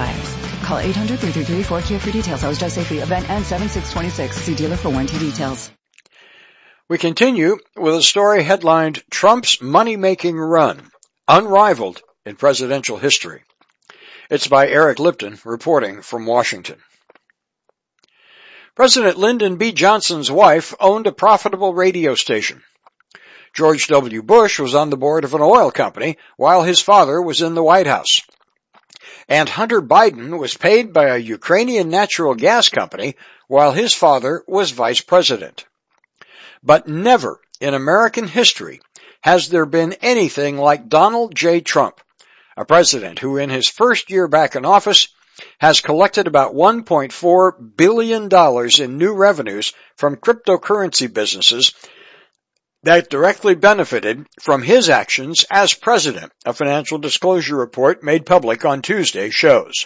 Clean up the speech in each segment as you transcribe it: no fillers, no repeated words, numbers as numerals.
buyers. Call 800-333-4KIA for details. Sales drive safely. Event ends 7/6/26. See dealer for warranty details. We continue with a story headlined, Trump's Money-Making Run, Unrivaled in Presidential History. It's by Eric Lipton, reporting from Washington. President Lyndon B. Johnson's wife owned a profitable radio station. George W. Bush was on the board of an oil company while his father was in the White House. And Hunter Biden was paid by a Ukrainian natural gas company while his father was vice president. But never in American history has there been anything like Donald J. Trump, a president who in his first year back in office has collected about $1.4 billion in new revenues from cryptocurrency businesses that directly benefited from his actions as president, a financial disclosure report made public on Tuesday shows.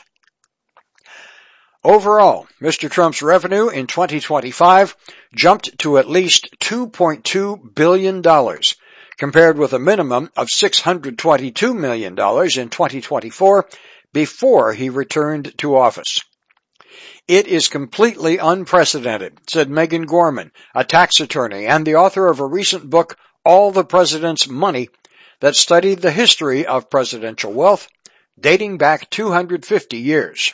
Overall, Mr. Trump's revenue in 2025 jumped to at least $2.2 billion, compared with a minimum of $622 million in 2024 before he returned to office. It is completely unprecedented, said Megan Gorman, a tax attorney and the author of a recent book, All the President's Money, that studied the history of presidential wealth dating back 250 years.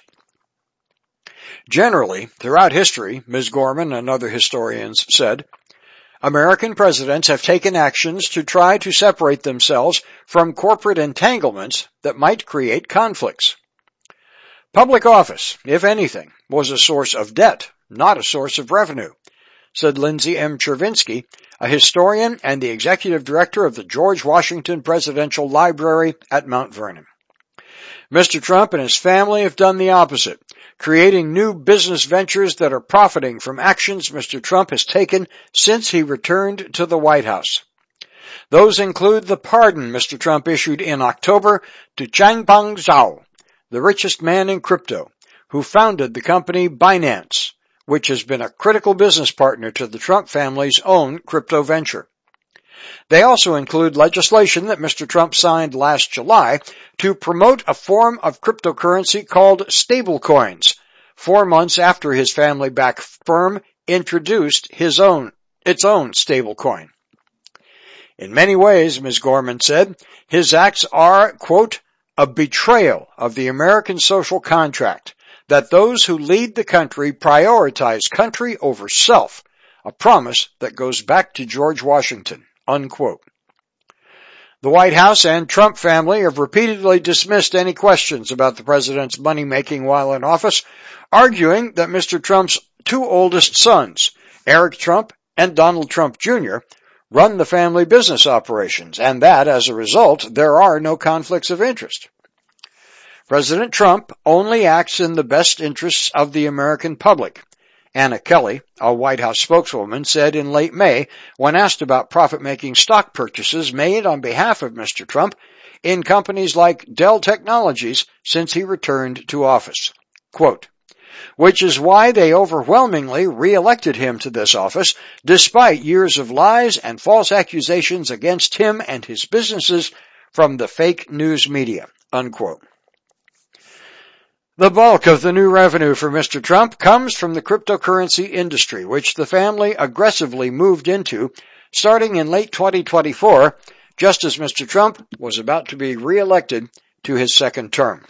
Generally, throughout history, Ms. Gorman and other historians said, American presidents have taken actions to try to separate themselves from corporate entanglements that might create conflicts. Public office, if anything, was a source of debt, not a source of revenue, said Lindsay M. Chervinsky, a historian and the executive director of the George Washington Presidential Library at Mount Vernon. Mr. Trump and his family have done the opposite, creating new business ventures that are profiting from actions Mr. Trump has taken since he returned to the White House. Those include the pardon Mr. Trump issued in October to Changpeng Zhao, the richest man in crypto, who founded the company Binance, which has been a critical business partner to the Trump family's own crypto venture. They also include legislation that Mr. Trump signed last July to promote a form of cryptocurrency called stablecoins, 4 months after his family-backed firm introduced its own stablecoin. In many ways, Ms. Gorman said, his acts are, quote, a betrayal of the American social contract, that those who lead the country prioritize country over self, a promise that goes back to George Washington, unquote. The White House and Trump family have repeatedly dismissed any questions about the president's money-making while in office, arguing that Mr. Trump's two oldest sons, Eric Trump and Donald Trump Jr., run the family business operations, and that, as a result, there are no conflicts of interest. President Trump only acts in the best interests of the American public, Anna Kelly, a White House spokeswoman, said in late May when asked about profit-making stock purchases made on behalf of Mr. Trump in companies like Dell Technologies since he returned to office. Quote, which is why they overwhelmingly re-elected him to this office, despite years of lies and false accusations against him and his businesses from the fake news media, unquote. The bulk of the new revenue for Mr. Trump comes from the cryptocurrency industry, which the family aggressively moved into starting in late 2024, just as Mr. Trump was about to be re-elected to his second term.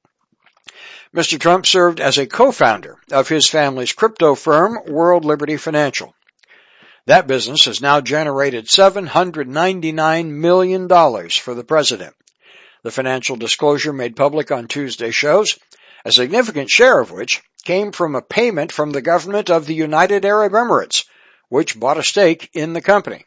Mr. Trump served as a co-founder of his family's crypto firm, World Liberty Financial. That business has now generated $799 million for the president. The financial disclosure made public on Tuesday shows, a significant share of which came from a payment from the government of the United Arab Emirates, which bought a stake in the company.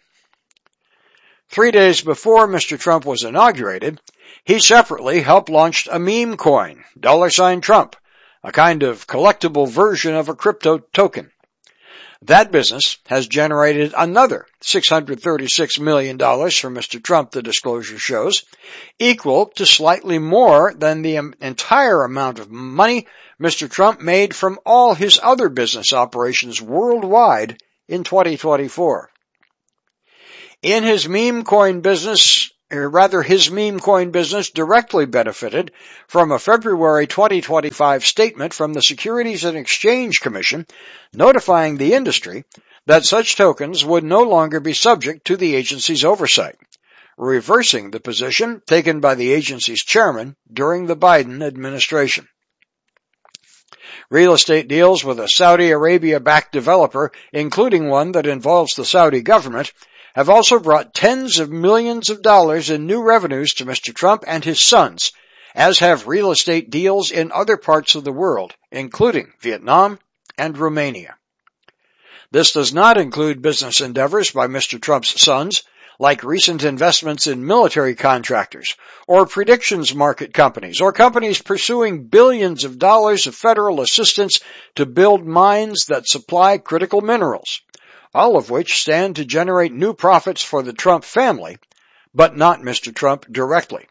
3 days before Mr. Trump was inaugurated, he separately helped launch a meme coin, $Trump, a kind of collectible version of a crypto token. That business has generated another $636 million for Mr. Trump, the disclosure shows, equal to slightly more than the entire amount of money Mr. Trump made from all his other business operations worldwide in 2024. In his meme coin business, his meme coin business directly benefited from a February 2025 statement from the Securities and Exchange Commission notifying the industry that such tokens would no longer be subject to the agency's oversight, reversing the position taken by the agency's chairman during the Biden administration. Real estate deals with a Saudi Arabia-backed developer, including one that involves the Saudi government, have also brought tens of millions of dollars in new revenues to Mr. Trump and his sons, as have real estate deals in other parts of the world, including Vietnam and Romania. This does not include business endeavors by Mr. Trump's sons, like recent investments in military contractors, or predictions market companies, or companies pursuing billions of dollars of federal assistance to build mines that supply critical minerals, all of which stand to generate new profits for the Trump family, but not Mr. Trump directly.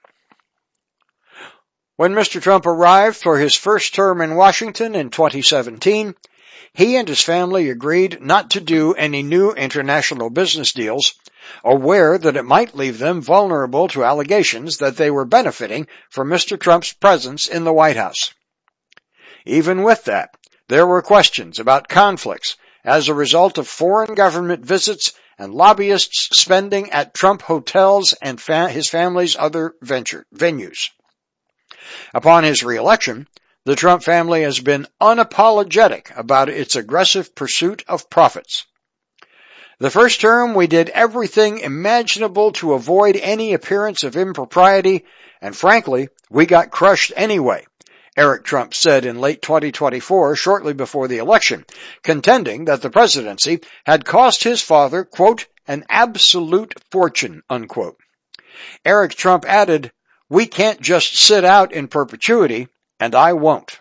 When Mr. Trump arrived for his first term in Washington in 2017, he and his family agreed not to do any new international business deals, aware that it might leave them vulnerable to allegations that they were benefiting from Mr. Trump's presence in the White House. Even with that, there were questions about conflicts as a result of foreign government visits and lobbyists spending at Trump hotels and his family's other venues. Upon his reelection, the Trump family has been unapologetic about its aggressive pursuit of profits. The first term, we did everything imaginable to avoid any appearance of impropriety, and frankly, we got crushed anyway, Eric Trump said in late 2024, shortly before the election, contending that the presidency had cost his father, quote, an absolute fortune, unquote. Eric Trump added, "We can't just sit out in perpetuity, and I won't."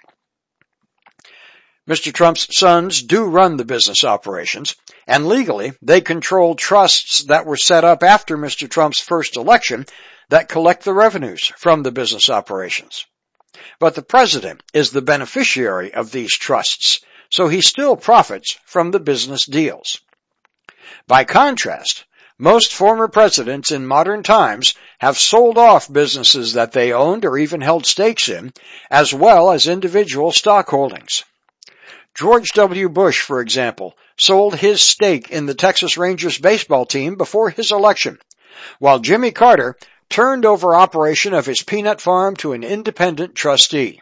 Mr. Trump's sons do run the business operations, and legally they control trusts that were set up after Mr. Trump's first election that collect the revenues from the business operations. But the president is the beneficiary of these trusts, so he still profits from the business deals. By contrast, most former presidents in modern times have sold off businesses that they owned or even held stakes in, as well as individual stock holdings. George W. Bush, for example, sold his stake in the Texas Rangers baseball team before his election, while Jimmy Carter turned over operation of his peanut farm to an independent trustee.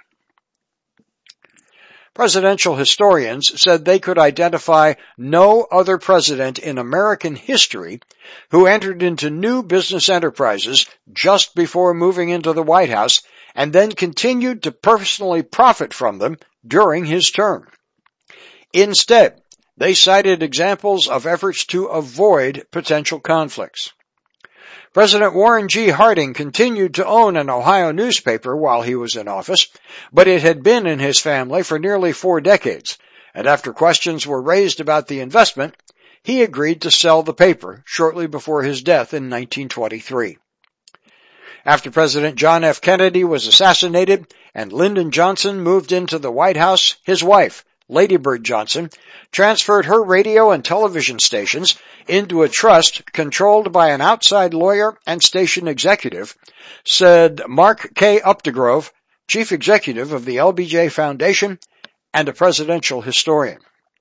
Presidential historians said they could identify no other president in American history who entered into new business enterprises just before moving into the White House and then continued to personally profit from them during his term. Instead, they cited examples of efforts to avoid potential conflicts. President Warren G. Harding continued to own an Ohio newspaper while he was in office, but it had been in his family for nearly 4 decades, and after questions were raised about the investment, he agreed to sell the paper shortly before his death in 1923. After President John F. Kennedy was assassinated and Lyndon Johnson moved into the White House, his wife, Lady Bird Johnson, transferred her radio and television stations into a trust controlled by an outside lawyer and station executive, said Mark K. Updegrove, chief executive of the LBJ Foundation and a presidential historian.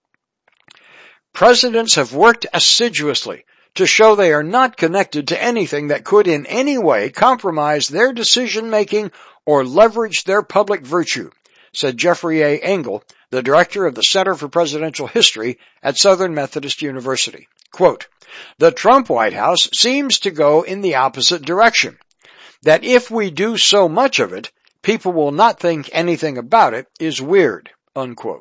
Presidents have worked assiduously to show they are not connected to anything that could in any way compromise their decision-making or leverage their public virtue, said Jeffrey A. Engel, the director of the Center for Presidential History at Southern Methodist University. Quote, "The Trump White House seems to go in the opposite direction, that if we do so much of it, people will not think anything about it is weird," unquote.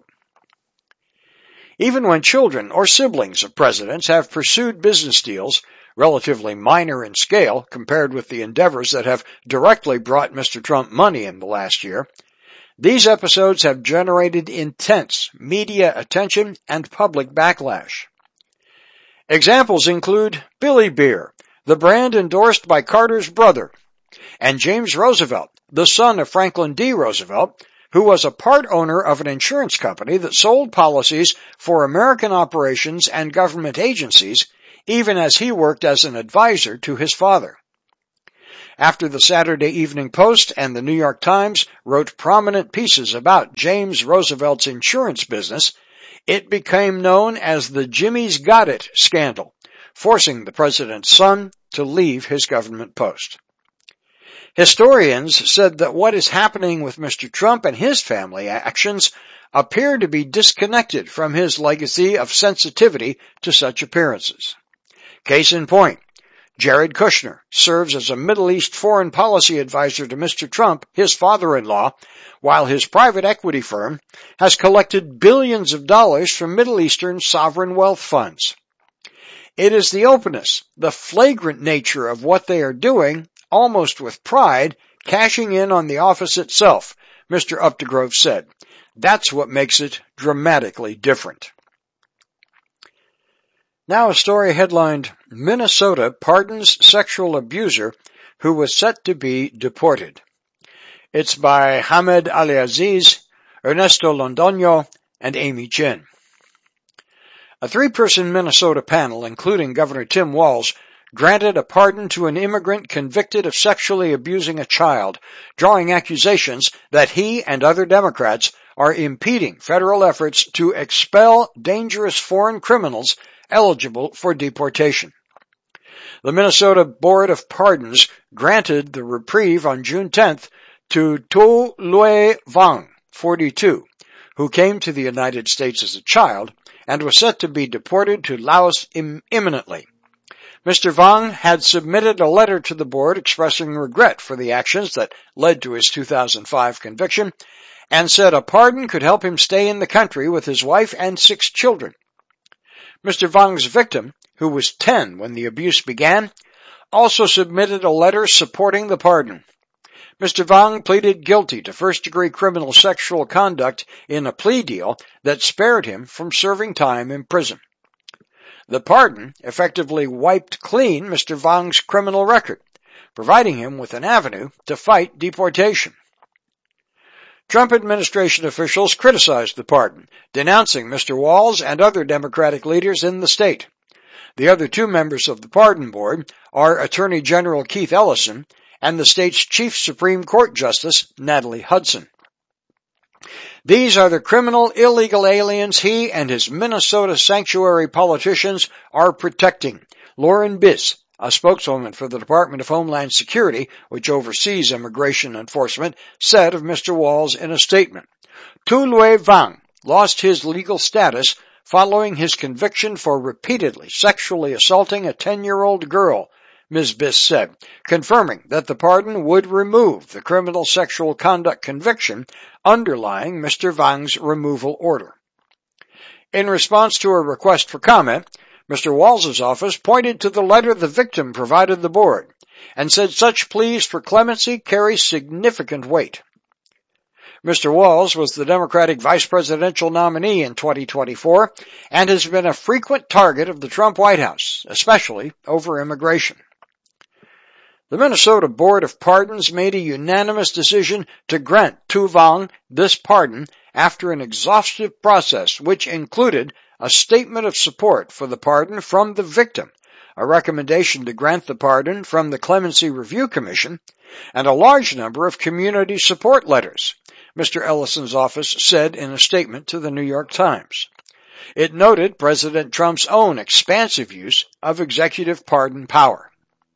Even when children or siblings of presidents have pursued business deals, relatively minor in scale compared with the endeavors that have directly brought Mr. Trump money in the last year, these episodes have generated intense media attention and public backlash. Examples include Billy Beer, the brand endorsed by Carter's brother, and James Roosevelt, the son of Franklin D. Roosevelt, who was a part owner of an insurance company that sold policies for American operations and government agencies, even as he worked as an advisor to his father. After the Saturday Evening Post and the New York Times wrote prominent pieces about James Roosevelt's insurance business, it became known as the Jimmy's Got It scandal, forcing the president's son to leave his government post. Historians said that what is happening with Mr. Trump and his family actions appear to be disconnected from his legacy of sensitivity to such appearances. Case in point, Jared Kushner serves as a Middle East foreign policy advisor to Mr. Trump, his father-in-law, while his private equity firm has collected billions of dollars from Middle Eastern sovereign wealth funds. It is the openness, the flagrant nature of what they are doing, almost with pride, cashing in on the office itself, Mr. Updegrove said. That's what makes it dramatically different. Now a story headlined, Minnesota Pardons Sexual Abuser Who Was Set to Be Deported. It's by Hamed Ali-Aziz, Ernesto Londoño, and Amy Chin. A three-person Minnesota panel, including Governor Tim Walz, granted a pardon to an immigrant convicted of sexually abusing a child, drawing accusations that he and other Democrats are impeding federal efforts to expel dangerous foreign criminals eligible for deportation. The Minnesota Board of Pardons granted the reprieve on June 10th to Tu Lue Vang, 42, who came to the United States as a child and was set to be deported to Laos imminently. Mr. Vang had submitted a letter to the board expressing regret for the actions that led to his 2005 conviction and said a pardon could help him stay in the country with his wife and 6 children. Mr. Vang's victim, who was 10 when the abuse began, also submitted a letter supporting the pardon. Mr. Vang pleaded guilty to first-degree criminal sexual conduct in a plea deal that spared him from serving time in prison. The pardon effectively wiped clean Mr. Vang's criminal record, providing him with an avenue to fight deportation. Trump administration officials criticized the pardon, denouncing Mr. Walz and other Democratic leaders in the state. The other 2 members of the Pardon Board are Attorney General Keith Ellison and the state's Chief Supreme Court Justice, Natalie Hudson. These are the criminal illegal aliens he and his Minnesota sanctuary politicians are protecting, Lauren Biss, a spokeswoman for the Department of Homeland Security, which oversees immigration enforcement, said of Mr. Walz in a statement. Tu Lue Vang lost his legal status following his conviction for repeatedly sexually assaulting a 10-year-old girl, Ms. Biss said, confirming that the pardon would remove the criminal sexual conduct conviction underlying Mr. Vang's removal order. In response to a request for comment, Mr. Walz's office pointed to the letter the victim provided the board and said such pleas for clemency carry significant weight. Mr. Walz was the Democratic vice presidential nominee in 2024 and has been a frequent target of the Trump White House, especially over immigration. The Minnesota Board of Pardons made a unanimous decision to grant Tu Vang this pardon after an exhaustive process which included a statement of support for the pardon from the victim, a recommendation to grant the pardon from the Clemency Review Commission, and a large number of community support letters, Mr. Ellison's office said in a statement to the New York Times. It noted President Trump's own expansive use of executive pardon power.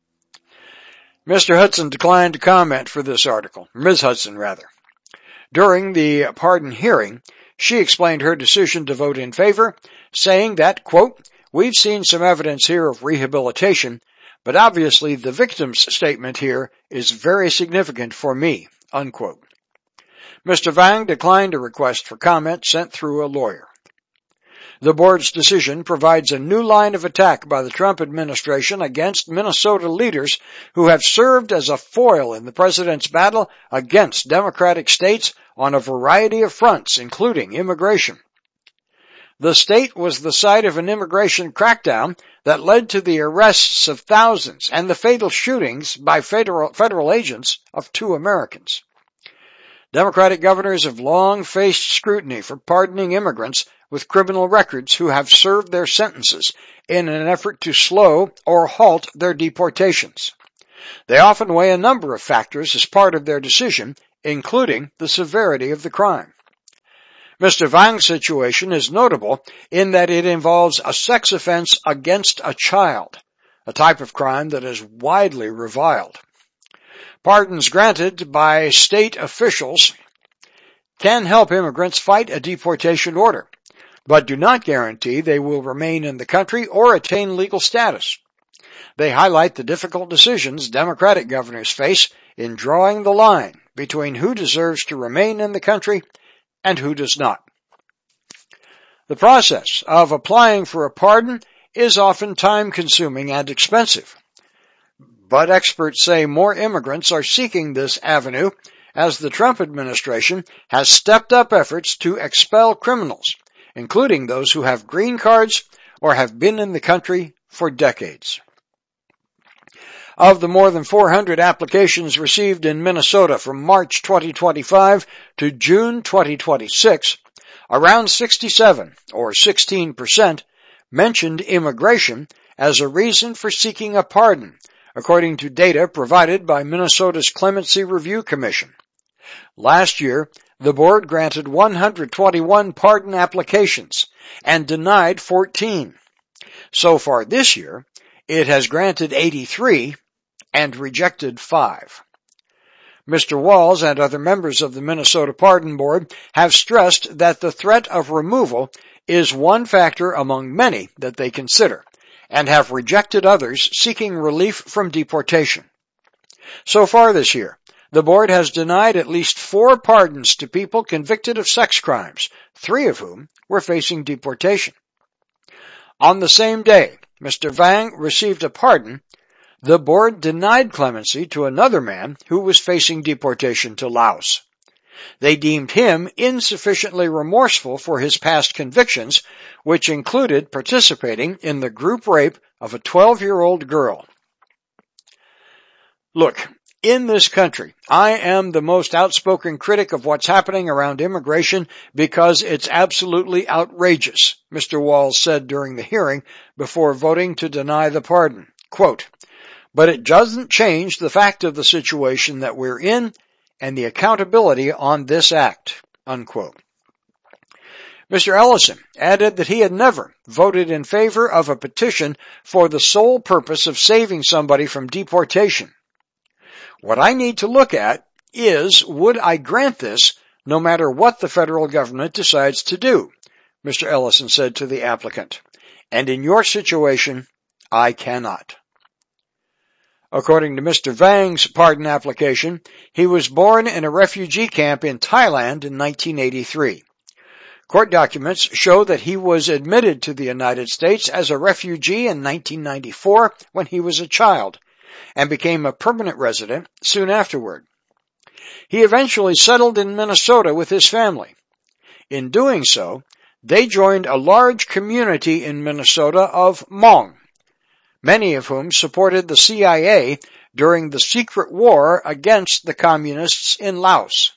Mr. Hudson declined to comment for this article, Ms. Hudson rather. During the pardon hearing, she explained her decision to vote in favor, saying that, quote, we've seen some evidence here of rehabilitation, but obviously the victim's statement here is very significant for me, unquote. Mr. Vang declined a request for comment sent through a lawyer. The board's decision provides a new line of attack by the Trump administration against Minnesota leaders who have served as a foil in the president's battle against Democratic states on a variety of fronts, including immigration. The state was the site of an immigration crackdown that led to the arrests of thousands and the fatal shootings by federal agents of 2 Americans. Democratic governors have long faced scrutiny for pardoning immigrants with criminal records who have served their sentences in an effort to slow or halt their deportations. They often weigh a number of factors as part of their decision, including the severity of the crime. Mr. Vang's situation is notable in that it involves a sex offense against a child, a type of crime that is widely reviled. Pardons granted by state officials can help immigrants fight a deportation order, but do not guarantee they will remain in the country or attain legal status. They highlight the difficult decisions Democratic governors face in drawing the line between who deserves to remain in the country and who does not. The process of applying for a pardon is often time-consuming and expensive, but experts say more immigrants are seeking this avenue as the Trump administration has stepped up efforts to expel criminals, including those who have green cards or have been in the country for decades. Of the more than 400 applications received in Minnesota from March 2025 to June 2026, around 67, or 16%, mentioned immigration as a reason for seeking a pardon, according to data provided by Minnesota's Clemency Review Commission. Last year, the board granted 121 pardon applications and denied 14. So far this year, it has granted 83 and rejected 5. Mr. Walz and other members of the Minnesota Pardon Board have stressed that the threat of removal is one factor among many that they consider, and have rejected others seeking relief from deportation. So far this year, the board has denied at least 4 pardons to people convicted of sex crimes, 3 of whom were facing deportation. On the same day Mr. Vang received a pardon, the board denied clemency to another man who was facing deportation to Laos. They deemed him insufficiently remorseful for his past convictions, which included participating in the group rape of a 12-year-old girl. Look, in this country, I am the most outspoken critic of what's happening around immigration because it's absolutely outrageous, Mr. Walz said during the hearing before voting to deny the pardon. Quote, "But it doesn't change the fact of the situation that we're in and the accountability on this act," unquote. Mr. Ellison added that he had never voted in favor of a petition for the sole purpose of saving somebody from deportation. What I need to look at is, would I grant this no matter what the federal government decides to do, Mr. Ellison said to the applicant. And in your situation, I cannot. According to Mr. Vang's pardon application, he was born in a refugee camp in Thailand in 1983. Court documents show that he was admitted to the United States as a refugee in 1994 when he was a child, and became a permanent resident soon afterward. He eventually settled in Minnesota with his family. In doing so, they joined a large community in Minnesota of Hmong, many of whom supported the CIA during the secret war against the communists in Laos.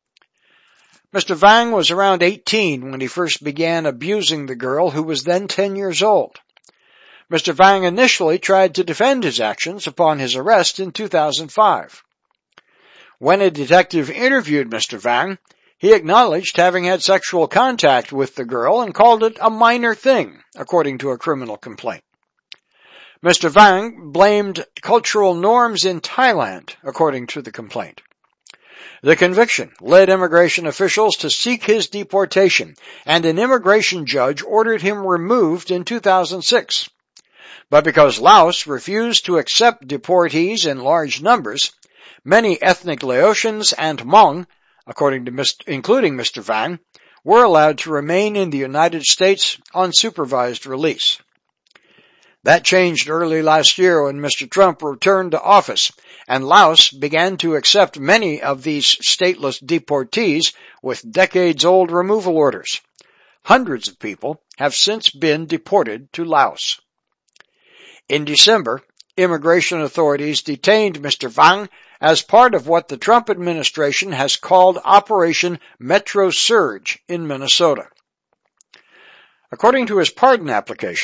Mr. Vang was around 18 when he first began abusing the girl, who was then 10 years old. Mr. Vang initially tried to defend his actions upon his arrest in 2005. When a detective interviewed Mr. Vang, he acknowledged having had sexual contact with the girl and called it a minor thing, according to a criminal complaint. Mr. Vang blamed cultural norms in Thailand, according to the complaint. The conviction led immigration officials to seek his deportation, and an immigration judge ordered him removed in 2006. But because Laos refused to accept deportees in large numbers, many ethnic Laotians and Hmong, including Mr. Vang, were allowed to remain in the United States on supervised release. That changed early last year when Mr. Trump returned to office, and Laos began to accept many of these stateless deportees with decades-old removal orders. Hundreds of people have since been deported to Laos. In December, immigration authorities detained Mr. Vang as part of what the Trump administration has called Operation Metro Surge in Minnesota. According to his pardon application,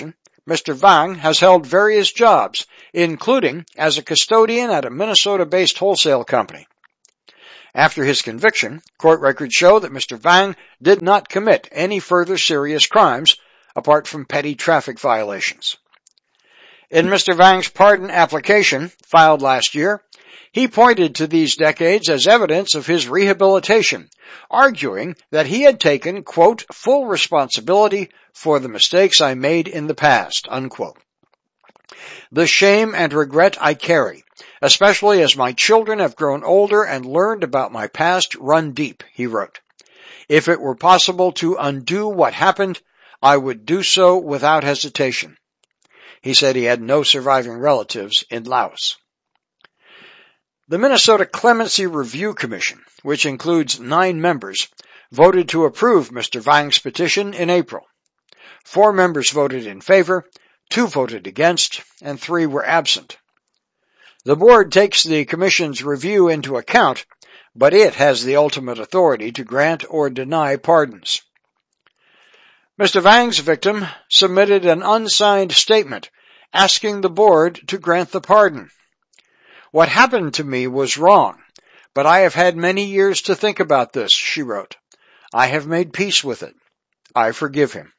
Mr. Vang has held various jobs, including as a custodian at a Minnesota-based wholesale company. After his conviction, court records show that Mr. Vang did not commit any further serious crimes apart from petty traffic violations. In Mr. Vang's pardon application, filed last year, he pointed to these decades as evidence of his rehabilitation, arguing that he had taken, quote, full responsibility for the mistakes I made in the past, unquote. The shame and regret I carry, especially as my children have grown older and learned about my past, run deep, he wrote. If it were possible to undo what happened, I would do so without hesitation. He said he had no surviving relatives in Laos. The Minnesota Clemency Review Commission, which includes 9 members, voted to approve Mr. Vang's petition in April. 4 members voted in favor, 2 voted against, and 3 were absent. The board takes the commission's review into account, but it has the ultimate authority to grant or deny pardons. Mr. Vang's victim submitted an unsigned statement asking the board to grant the pardon. What happened to me was wrong, but I have had many years to think about this, she wrote. I have made peace with it. I forgive him.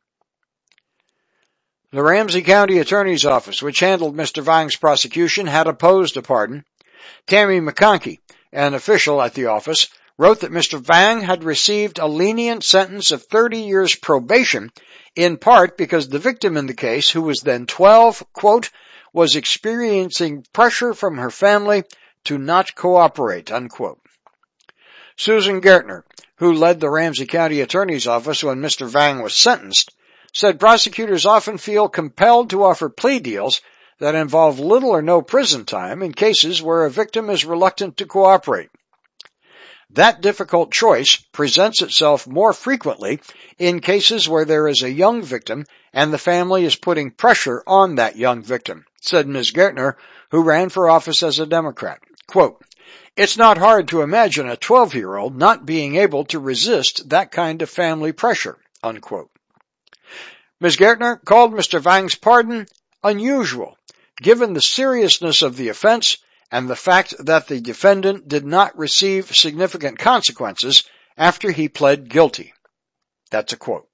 The Ramsey County Attorney's Office, which handled Mr. Vang's prosecution, had opposed a pardon. Tammy McConkey, an official at the office, wrote that Mr. Vang had received a lenient sentence of 30 years probation, in part because the victim in the case, who was then 12, quote, was experiencing pressure from her family to not cooperate, unquote. Susan Gertner, who led the Ramsey County Attorney's Office when Mr. Vang was sentenced, said prosecutors often feel compelled to offer plea deals that involve little or no prison time in cases where a victim is reluctant to cooperate. That difficult choice presents itself more frequently in cases where there is a young victim and the family is putting pressure on that young victim, said Ms. Gertner, who ran for office as a Democrat. Quote, it's not hard to imagine a 12-year-old not being able to resist that kind of family pressure, unquote. Ms. Gertner called Mr. Vang's pardon unusual, given the seriousness of the offense and the fact that the defendant did not receive significant consequences after he pled guilty. That's a quote.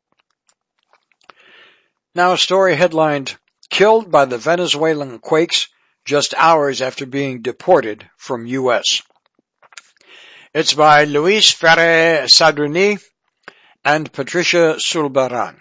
Now a story headlined, Killed by the Venezuelan Quakes just hours after being deported from U.S. It's by Luis Ferre Sadruni and Patricia Sulbaran.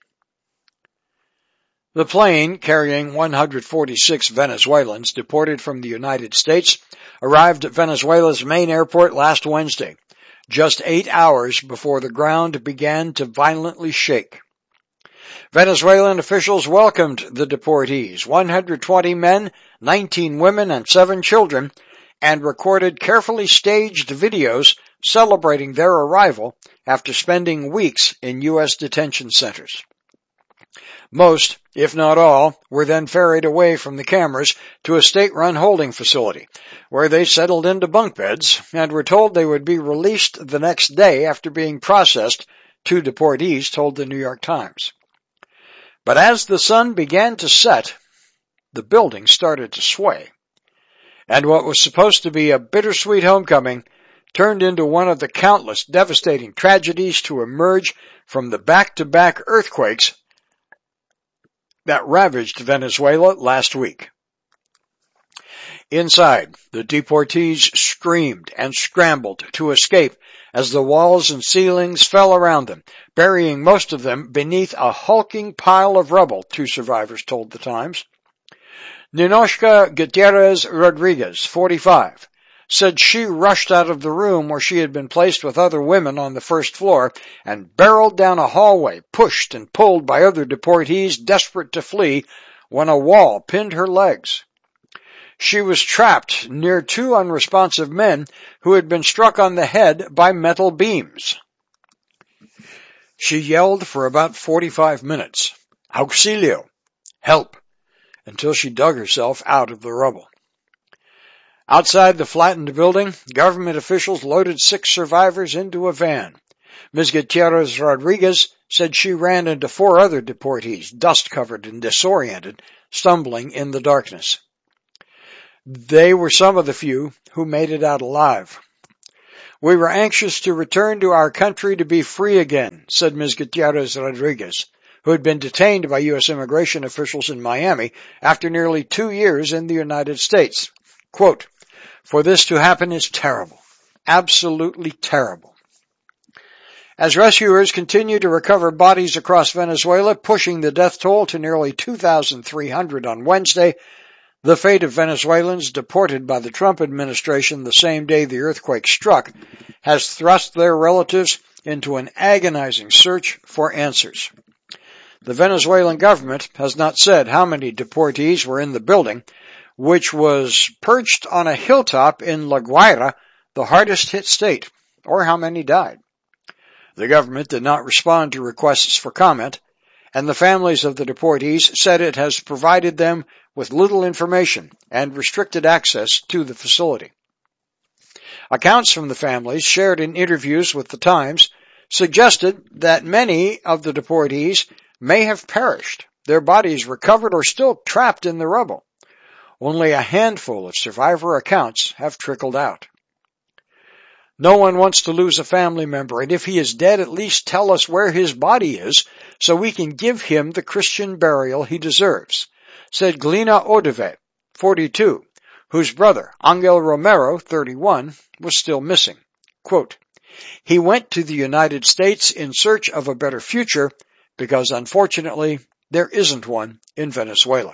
The plane carrying 146 Venezuelans deported from the United States arrived at Venezuela's main airport last Wednesday, just 8 hours before the ground began to violently shake. Venezuelan officials welcomed the deportees, 120 men, 19 women, and 7 children, and recorded carefully staged videos celebrating their arrival after spending weeks in U.S. detention centers. Most, if not all, were then ferried away from the cameras to a state-run holding facility, where they settled into bunk beds and were told they would be released the next day after being processed, 2 deportees told the New York Times. But as the sun began to set, the building started to sway, and what was supposed to be a bittersweet homecoming turned into one of the countless devastating tragedies to emerge from the back-to-back earthquakes that ravaged Venezuela last week. Inside, the deportees screamed and scrambled to escape as the walls and ceilings fell around them, burying most of them beneath a hulking pile of rubble, 2 survivors told the Times. Ninoshka Gutierrez Rodriguez, 45, said she rushed out of the room where she had been placed with other women on the first floor and barreled down a hallway, pushed and pulled by other deportees desperate to flee when a wall pinned her legs. She was trapped near 2 unresponsive men who had been struck on the head by metal beams. She yelled for about 45 minutes, "Auxilio! Help!" until she dug herself out of the rubble. Outside the flattened building, government officials loaded 6 survivors into a van. Ms. Gutierrez Rodriguez said she ran into 4 other deportees, dust-covered and disoriented, stumbling in the darkness. They were some of the few who made it out alive. We were anxious to return to our country to be free again, said Ms. Gutierrez Rodriguez, who had been detained by U.S. immigration officials in Miami after nearly 2 years in the United States. Quote, "For this to happen is terrible, absolutely terrible." As rescuers continue to recover bodies across Venezuela, pushing the death toll to nearly 2,300 on Wednesday, the fate of Venezuelans deported by the Trump administration the same day the earthquake struck has thrust their relatives into an agonizing search for answers. The Venezuelan government has not said how many deportees were in the building, which was perched on a hilltop in La Guaira, the hardest hit state, or how many died. The government did not respond to requests for comment, and the families of the deportees said it has provided them with little information and restricted access to the facility. Accounts from the families shared in interviews with the Times suggested that many of the deportees may have perished, their bodies recovered or still trapped in the rubble. Only a handful of survivor accounts have trickled out. No one wants to lose a family member, and if he is dead, at least tell us where his body is so we can give him the Christian burial he deserves, said Glina Odeve, 42, whose brother, Angel Romero, 31, was still missing. Quote, "He went to the United States in search of a better future because, unfortunately, there isn't one in Venezuela."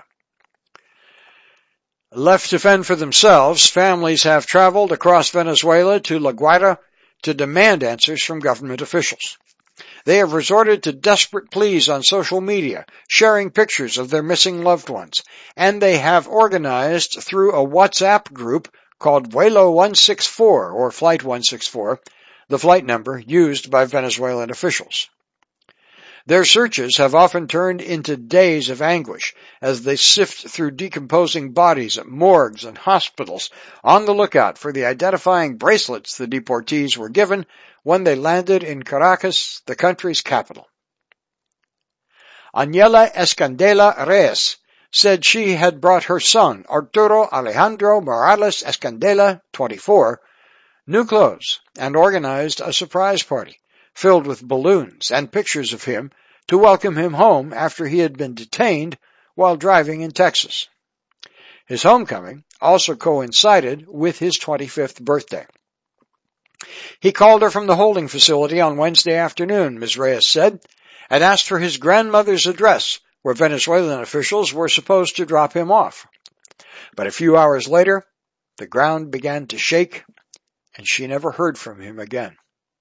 Left to fend for themselves, families have traveled across Venezuela to La Guaira to demand answers from government officials. They have resorted to desperate pleas on social media, sharing pictures of their missing loved ones, and they have organized through a WhatsApp group called Vuelo 164, or Flight 164, the flight number used by Venezuelan officials. Their searches have often turned into days of anguish as they sift through decomposing bodies at morgues and hospitals, on the lookout for the identifying bracelets the deportees were given when they landed in Caracas, the country's capital. Añela Escandela Reyes said she had brought her son, Arturo Alejandro Morales Escandela, 24, new clothes and organized a surprise party filled with balloons and pictures of him to welcome him home after he had been detained while driving in Texas. His homecoming also coincided with his 25th birthday. He called her from the holding facility on Wednesday afternoon, Ms. Reyes said, and asked for his grandmother's address, where Venezuelan officials were supposed to drop him off. But a few hours later, the ground began to shake, and she never heard from him again.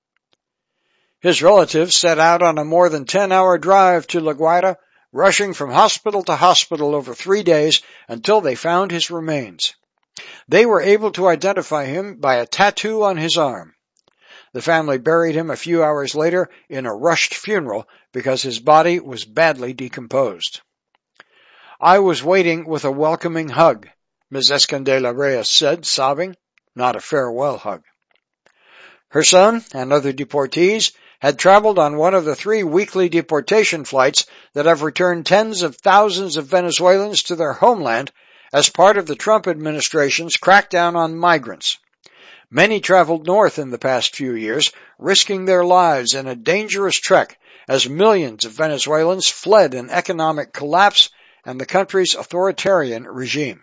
His relatives set out on a more than 10-hour drive to La Guaira, rushing from hospital to hospital over 3 days until they found his remains. They were able to identify him by a tattoo on his arm. The family buried him a few hours later in a rushed funeral because his body was badly decomposed. "I was waiting with a welcoming hug," Ms. Escandela Reyes said, sobbing, not a farewell hug. Her son and other deportees had traveled on one of the 3 weekly deportation flights that have returned tens of thousands of Venezuelans to their homeland as part of the Trump administration's crackdown on migrants. Many traveled north in the past few years, risking their lives in a dangerous trek as millions of Venezuelans fled an economic collapse and the country's authoritarian regime.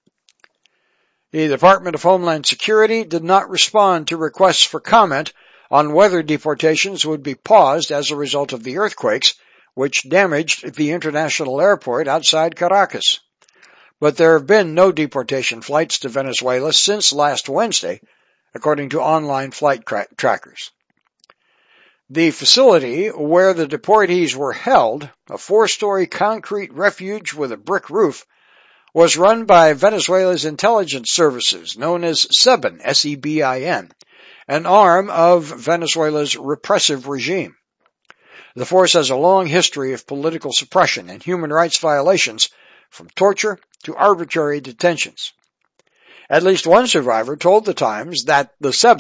The Department of Homeland Security did not respond to requests for comment on whether deportations would be paused as a result of the earthquakes, which damaged the international airport outside Caracas. But there have been no deportation flights to Venezuela since last Wednesday, according to online flight trackers. The facility where the deportees were held, a 4-story concrete refuge with a brick roof, was run by Venezuela's intelligence services, known as SEBIN, S-E-B-I-N, an arm of Venezuela's repressive regime. The force has a long history of political suppression and human rights violations, from torture to arbitrary detentions. At least one survivor told the Times that the SEBIN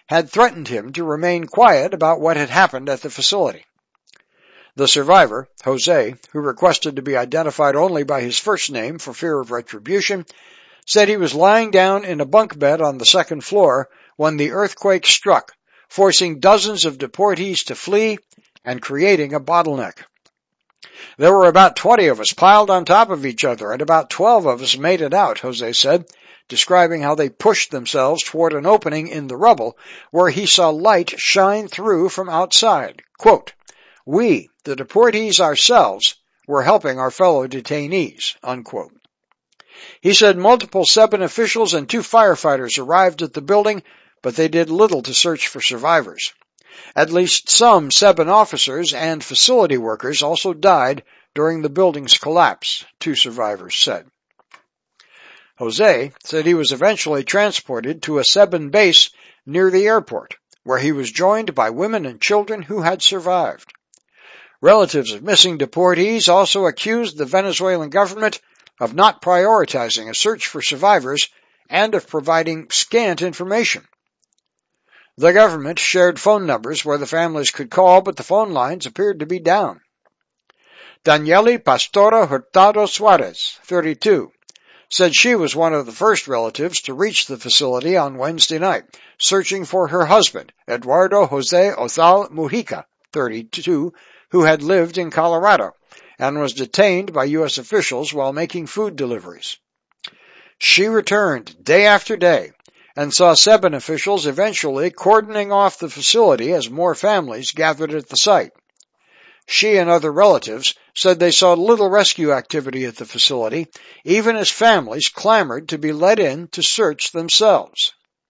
had threatened him to remain quiet about what had happened at the facility. The survivor, Jose, who requested to be identified only by his first name for fear of retribution, said he was lying down in a bunk bed on the second floor when the earthquake struck, forcing dozens of deportees to flee and creating a bottleneck. There were about 20 of us piled on top of each other, and about 12 of us made it out, Jose said, describing how they pushed themselves toward an opening in the rubble where he saw light shine through from outside. Quote, "We, the deportees ourselves, were helping our fellow detainees," unquote. He said multiple SEBIN officials and 2 firefighters arrived at the building, but they did little to search for survivors. At least some SEBIN officers and facility workers also died during the building's collapse, 2 survivors said. Jose said he was eventually transported to a SEBIN base near the airport, where he was joined by women and children who had survived. Relatives of missing deportees also accused the Venezuelan government of not prioritizing a search for survivors and of providing scant information. The government shared phone numbers where the families could call, but the phone lines appeared to be down. Daniela Pastora Hurtado Suarez, 32, said she was one of the first relatives to reach the facility on Wednesday night, searching for her husband, Eduardo Jose Ozal Mujica, 32, who had lived in Colorado and was detained by U.S. officials while making food deliveries. She returned day after day and saw SEBIN officials eventually cordoning off the facility as more families gathered at the site. She and other relatives said they saw little rescue activity at the facility, even as families clamored to be let in to search themselves.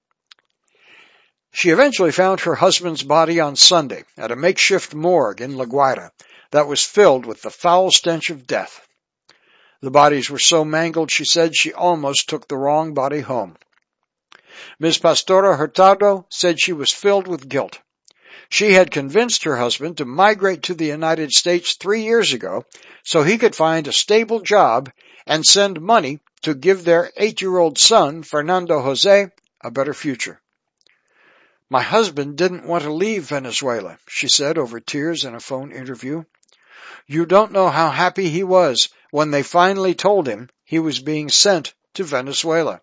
She eventually found her husband's body on Sunday at a makeshift morgue in La Guaira that was filled with the foul stench of death. The bodies were so mangled, she said, she almost took the wrong body home. Ms. Pastora Hurtado said she was filled with guilt. She had convinced her husband to migrate to the United States 3 years ago so he could find a stable job and send money to give their 8-year-old son, Fernando Jose, a better future. "My husband didn't want to leave Venezuela," she said over tears in a phone interview. "You don't know how happy he was when they finally told him he was being sent to Venezuela."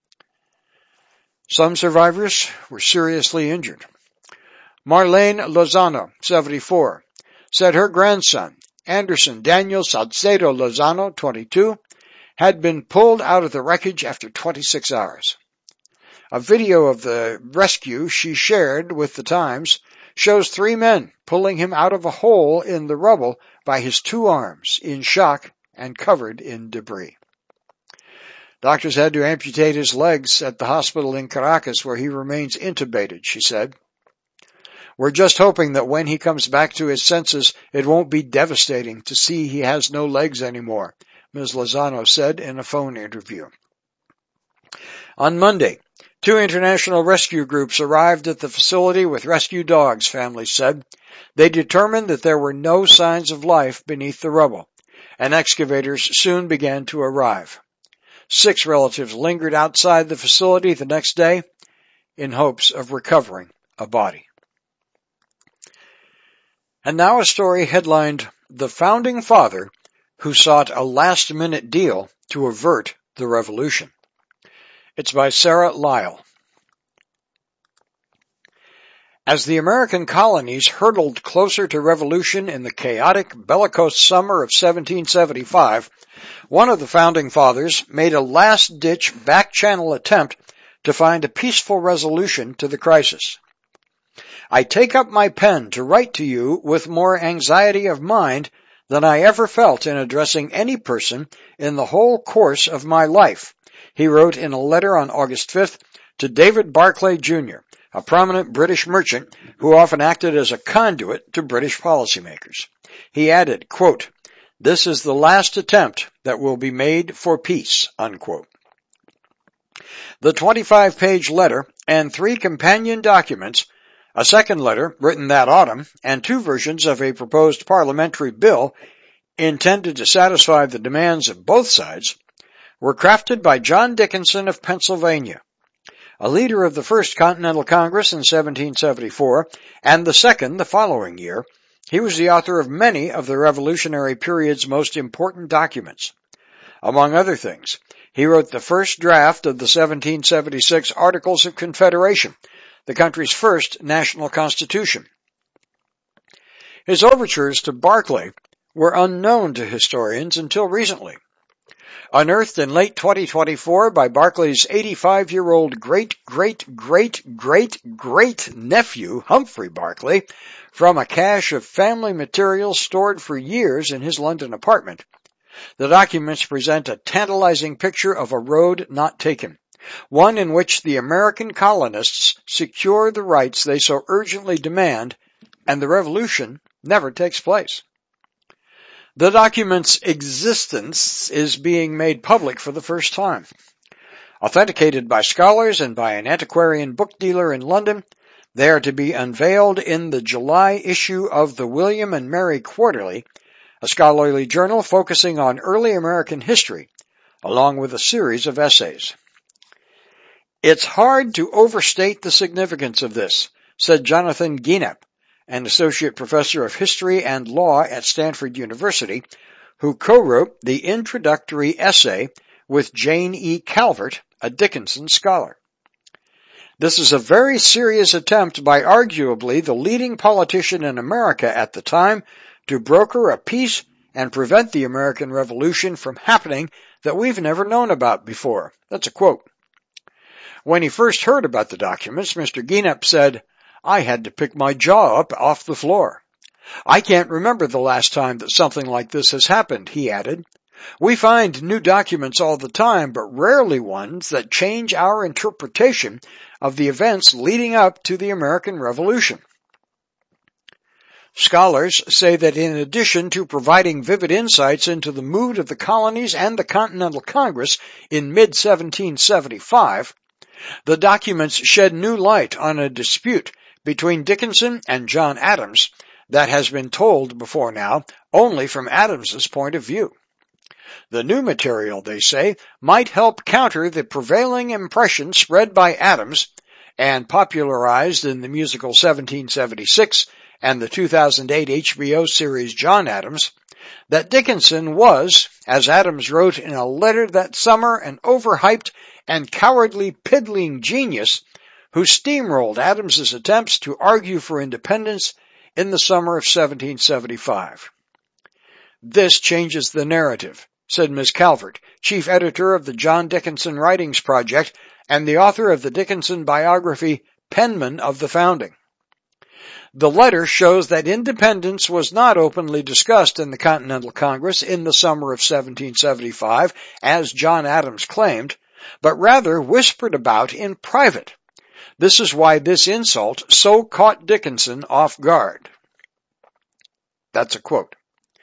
Some survivors were seriously injured. Marlene Lozano, 74, said her grandson, Anderson Daniel Salcedo Lozano, 22, had been pulled out of the wreckage after 26 hours. A video of the rescue she shared with the Times shows 3 men pulling him out of a hole in the rubble by his 2 arms, in shock and covered in debris. Doctors had to amputate his legs at the hospital in Caracas, where he remains intubated, she said. "We're just hoping that when he comes back to his senses, it won't be devastating to see he has no legs anymore," Ms. Lozano said in a phone interview. On Monday, 2 international rescue groups arrived at the facility with rescue dogs, families said. They determined that there were no signs of life beneath the rubble, and excavators soon began to arrive. 6 relatives lingered outside the facility the next day in hopes of recovering a body. And now a story headlined, "The Founding Father Who Sought a Last-Minute Deal to Avert the Revolution." It's by Sarah Lyle. As the American colonies hurtled closer to revolution in the chaotic, bellicose summer of 1775, one of the Founding Fathers made a last-ditch back-channel attempt to find a peaceful resolution to the crisis. "I take up my pen to write to you with more anxiety of mind than I ever felt in addressing any person in the whole course of my life," he wrote in a letter on August 5th to David Barclay, Jr., a prominent British merchant who often acted as a conduit to British policymakers. He added, quote, "This is the last attempt that will be made for peace," unquote. The 25-page letter and 3 companion documents, a second letter written that autumn, and 2 versions of a proposed parliamentary bill intended to satisfy the demands of both sides, were crafted by John Dickinson of Pennsylvania. a leader of the First Continental Congress in 1774 and the second the following year, he was the author of many of the Revolutionary period's most important documents. Among other things, he wrote the first draft of the 1776 Articles of Confederation, the country's first national constitution. His overtures to Berkeley were unknown to historians until recently. Unearthed in late 2024 by Berkeley's 85-year-old great-great-great-great-great-nephew, Humphrey Berkeley, from a cache of family materials stored for years in his London apartment, the documents present a tantalizing picture of a road not taken, one in which the American colonists secure the rights they so urgently demand, and the revolution never takes place. The document's existence is being made public for the first time. Authenticated by scholars and by an antiquarian book dealer in London, they are to be unveiled in the July issue of the William and Mary Quarterly, a scholarly journal focusing on early American history, along with a series of essays. It's hard to overstate the significance of this, said Jonathan Guinnep, an associate professor of history and law at Stanford University, who co-wrote the introductory essay with Jane E. Calvert, a Dickinson scholar. This is a very serious attempt by arguably the leading politician in America at the time to broker a peace and prevent the American Revolution from happening that we've never known about before. That's a quote. When he first heard about the documents, Mr. Guinnep said, "I had to pick my jaw up off the floor. I can't remember the last time that something like this has happened," he added. "We find new documents all the time, but rarely ones that change our interpretation of the events leading up to the American Revolution." Scholars say that in addition to providing vivid insights into the mood of the colonies and the Continental Congress in mid-1775, the documents shed new light on a dispute between Dickinson and John Adams that has been told before now only from Adams's point of view. The new material, they say, might help counter the prevailing impression spread by Adams and popularized in the musical 1776 and the 2008 HBO series John Adams, that Dickinson was, as Adams wrote in a letter that summer, an overhyped and cowardly piddling genius who steamrolled Adams's attempts to argue for independence in the summer of 1775. "This changes the narrative," said Ms. Calvert, chief editor of the John Dickinson Writings Project and the author of the Dickinson biography Penman of the Founding. The letter shows that independence was not openly discussed in the Continental Congress in the summer of 1775, as John Adams claimed, but rather whispered about in private. This is why this insult so caught Dickinson off guard. That's a quote.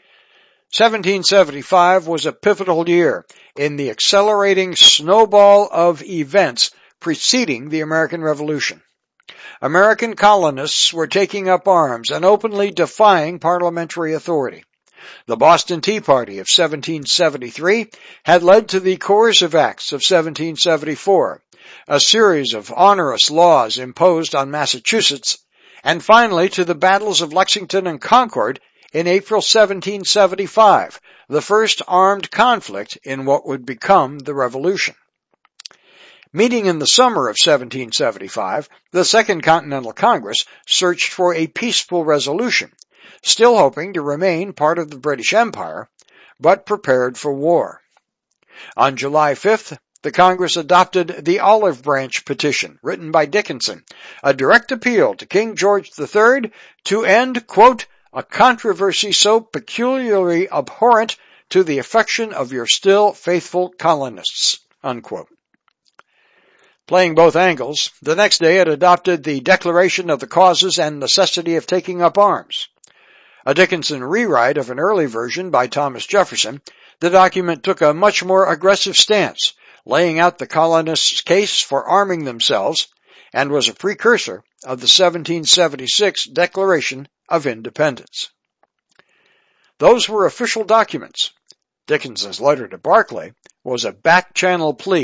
1775 was a pivotal year in the accelerating snowball of events preceding the American Revolution. American colonists were taking up arms and openly defying parliamentary authority. The Boston Tea Party of 1773 had led to the Coercive Acts of 1774, a series of onerous laws imposed on Massachusetts, and finally to the battles of Lexington and Concord in April 1775, the first armed conflict in what would become the Revolution. Meeting in the summer of 1775, the Second Continental Congress searched for a peaceful resolution, still hoping to remain part of the British Empire, but prepared for war. On July 5th, the Congress adopted the Olive Branch Petition, written by Dickinson, a direct appeal to King George III to end, quote, "a controversy so peculiarly abhorrent to the affection of your still faithful colonists," unquote. Playing both angles, the next day it adopted the Declaration of the Causes and Necessity of Taking Up Arms. A Dickinson rewrite of an early version by Thomas Jefferson, the document took a much more aggressive stance, laying out the colonists' case for arming themselves, and was a precursor of the 1776 Declaration of Independence. Those were official documents. Dickinson's letter to Berkeley was a back-channel plea,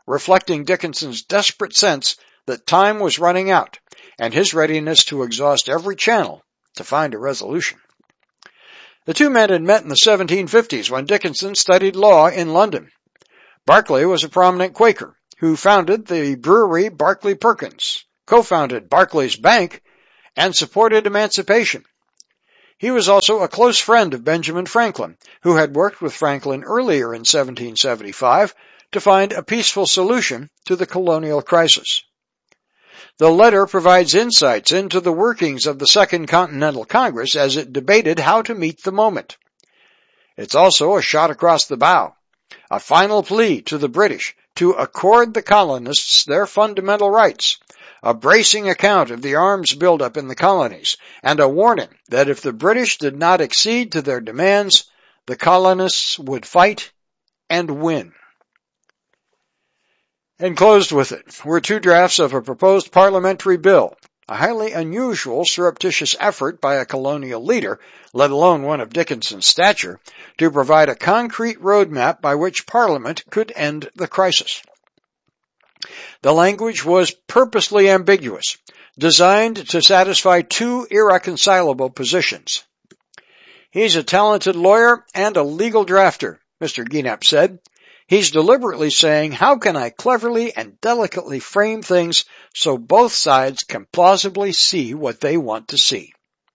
reflecting Dickinson's desperate sense that time was running out and his readiness to exhaust every channel to find a resolution. The two men had met in the 1750s when Dickinson studied law in London. Berkeley was a prominent Quaker who founded the brewery Barclay Perkins, co-founded Barclay's Bank, and supported emancipation. He was also a close friend of Benjamin Franklin, who had worked with Franklin earlier in 1775 to find a peaceful solution to the colonial crisis. The letter provides insights into the workings of the Second Continental Congress as it debated how to meet the moment. It's also a shot across the bow, a final plea to the British to accord the colonists their fundamental rights, a bracing account of the arms buildup in the colonies, and a warning that if the British did not accede to their demands, the colonists would fight and win. Enclosed with it were two drafts of a proposed parliamentary bill, a highly unusual surreptitious effort by a colonial leader, let alone one of Dickinson's stature, to provide a concrete roadmap by which Parliament could end the crisis. The language was purposely ambiguous, designed to satisfy two irreconcilable positions. "He's a talented lawyer and a legal drafter," Mr. Guinnap said. "He's deliberately saying, how can I cleverly and delicately frame things so both sides can plausibly see what they want to see?"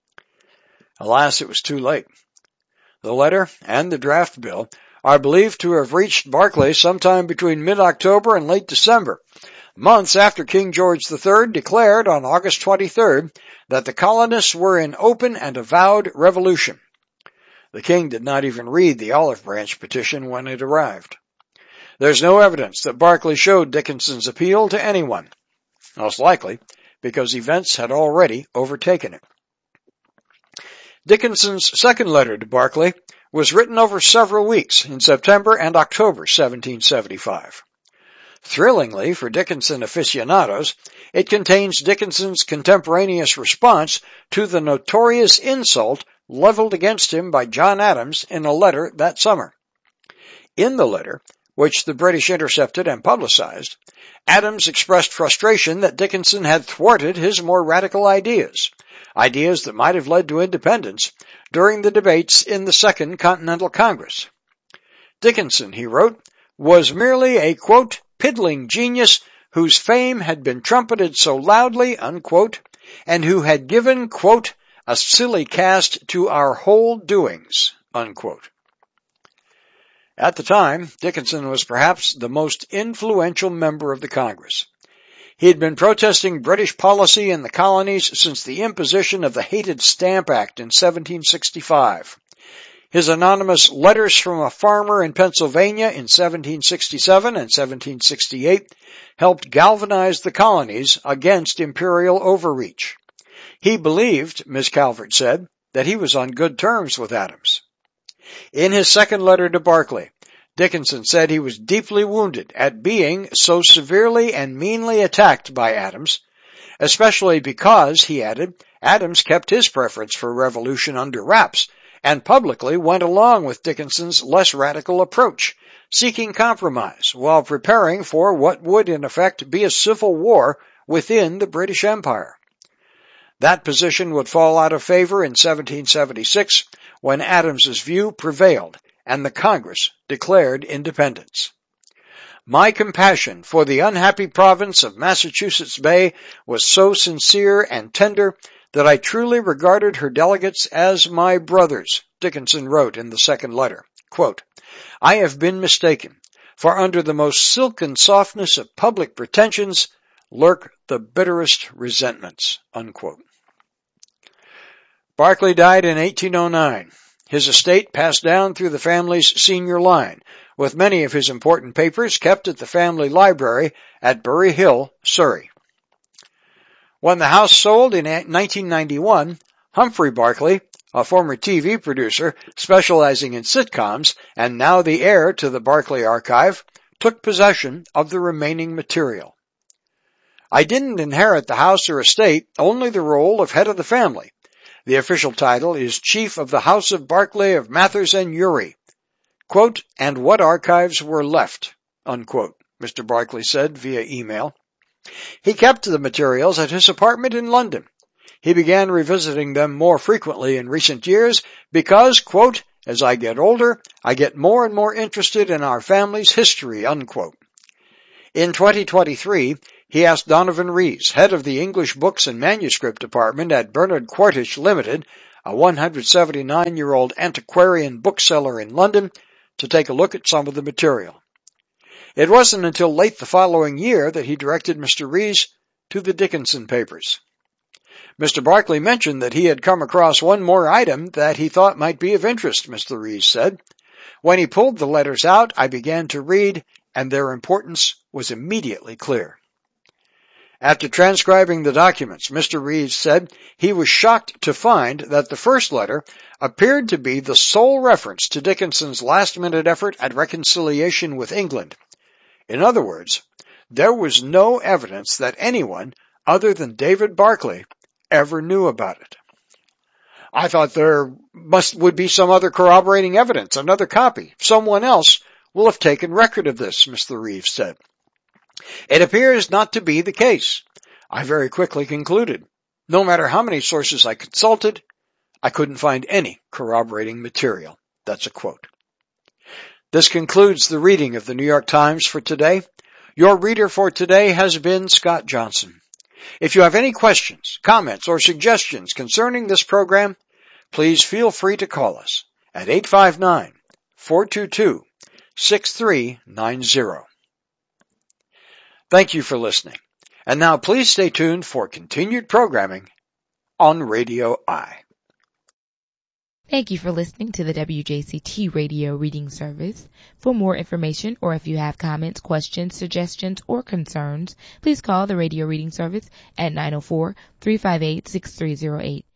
Alas, it was too late. The letter and the draft bill are believed to have reached Barclay sometime between mid-October and late December, months after King George III declared on August 23rd that the colonists were in open and avowed revolution. The king did not even read the olive branch petition when it arrived. There's no evidence that Berkeley showed Dickinson's appeal to anyone, most likely because events had already overtaken it. Dickinson's second letter to Berkeley was written over several weeks in September and October 1775. Thrillingly for Dickinson aficionados, it contains Dickinson's contemporaneous response to the notorious insult leveled against him by John Adams in a letter that summer. In the letter, which the British intercepted and publicized, Adams expressed frustration that Dickinson had thwarted his more radical ideas that might have led to independence, during the debates in the Second Continental Congress. Dickinson, he wrote, was merely a, quote, piddling genius whose fame had been trumpeted so loudly, unquote, and who had given, quote, a silly cast to our whole doings, unquote. At the time, Dickinson was perhaps the most influential member of the Congress. He had been protesting British policy in the colonies since the imposition of the hated Stamp Act in 1765. His anonymous Letters from a Farmer in Pennsylvania in 1767 and 1768 helped galvanize the colonies against imperial overreach. He believed, Miss Calvert said, that he was on good terms with Adams. In his second letter to Berkeley, Dickinson said he was deeply wounded at being so severely and meanly attacked by Adams, especially because, he added, Adams kept his preference for revolution under wraps and publicly went along with Dickinson's less radical approach, seeking compromise while preparing for what would in effect be a civil war within the British Empire. That position would fall out of favor in 1776 when Adams's view prevailed and the Congress declared independence. My compassion for the unhappy province of Massachusetts Bay was so sincere and tender that I truly regarded her delegates as my brothers, Dickinson wrote in the second letter. Quote, I have been mistaken, for under the most silken softness of public pretensions lurk the bitterest resentments. Unquote. Berkeley died in 1809. His estate passed down through the family's senior line, with many of his important papers kept at the family library at Bury Hill, Surrey. When the house sold in 1991, Humphrey Berkeley, a former TV producer specializing in sitcoms and now the heir to the Berkeley Archive, took possession of the remaining material. I didn't inherit the house or estate, only the role of head of the family. The official title is Chief of the House of Berkeley of Mathers and Urey. Quote, and what archives were left, unquote, Mr. Barkley said via email. He kept the materials at his apartment in London. He began revisiting them more frequently in recent years because, quote, as I get older, I get more and more interested in our family's history, unquote. In 2023, he asked Donovan Rees, head of the English Books and Manuscript Department at Bernard Quaritch Limited, a 179-year-old antiquarian bookseller in London, to take a look at some of the material. It wasn't until late the following year that he directed Mr. Rees to the Dickinson papers. Mr. Barkley mentioned that he had come across one more item that he thought might be of interest, Mr. Rees said. When he pulled the letters out, I began to read, and their importance was immediately clear. After transcribing the documents, Mr. Rees said he was shocked to find that the first letter appeared to be the sole reference to Dickinson's last-minute effort at reconciliation with England. In other words, there was no evidence that anyone other than David Barkley ever knew about it. I thought there would be some other corroborating evidence, another copy. Someone else will have taken record of this, Mr. Reeves said. It appears not to be the case. I very quickly concluded. No matter how many sources I consulted, I couldn't find any corroborating material. That's a quote. This concludes the reading of the New York Times for today. Your reader for today has been Scott Johnson. If you have any questions, comments, or suggestions concerning this program, please feel free to call us at 859-422-6390. Thank you for listening. And now please stay tuned for continued programming on Radio I. Thank you for listening to the WJCT Radio Reading Service. For more information or if you have comments, questions, suggestions, or concerns, please call the Radio Reading Service at 904-358-6308.